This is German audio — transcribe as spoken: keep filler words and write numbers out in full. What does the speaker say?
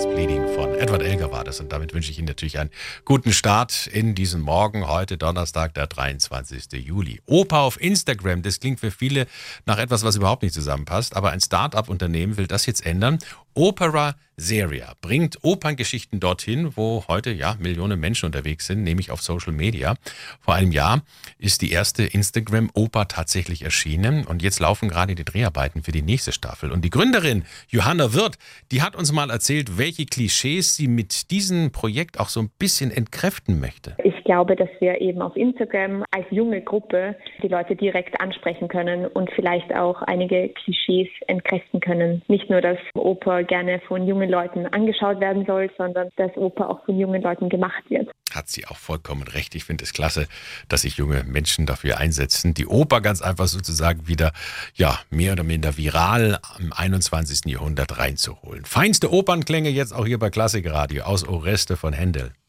Hearts Bleeding von Edward Elgar war das. Und damit wünsche ich Ihnen natürlich einen guten Start in diesen Morgen. Heute Donnerstag, der dreiundzwanzigsten Juli. Oper auf Instagram, das klingt für viele nach etwas, was überhaupt nicht zusammenpasst. Aber ein Start-up-Unternehmen will das jetzt ändern. Opera Seria bringt Operngeschichten dorthin, wo heute ja Millionen Menschen unterwegs sind, nämlich auf Social Media. Vor einem Jahr ist die erste Instagram-Oper tatsächlich erschienen und jetzt laufen gerade die Dreharbeiten für die nächste Staffel. Und die Gründerin Johanna Wirth, die hat uns mal erzählt, welche Klischees sie mit diesem Projekt auch so ein bisschen entkräften möchte. Ich glaube, dass wir eben auf Instagram als junge Gruppe die Leute direkt ansprechen können und vielleicht auch einige Klischees entkräften können. Nicht nur, dass Oper gerne von jungen Leuten angeschaut werden soll, sondern dass Oper auch von jungen Leuten gemacht wird. Hat sie auch vollkommen recht. Ich finde es klasse, dass sich junge Menschen dafür einsetzen, die Oper ganz einfach sozusagen wieder, ja, mehr oder minder viral im einundzwanzigsten Jahrhundert reinzuholen. Feinste Opernklänge jetzt auch hier bei Klassikradio aus Oreste von Händel.